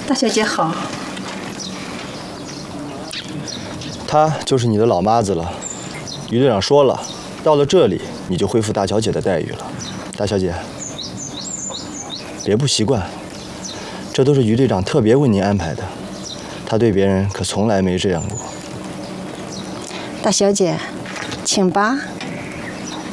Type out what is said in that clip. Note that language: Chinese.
大小姐好。 她就是你的老妈子了。于队长说了，到了这里你就恢复大小姐的待遇了。大小姐，别不习惯，这都是于队长特别为您安排的。他对别人可从来没这样过。 大小姐，请吧。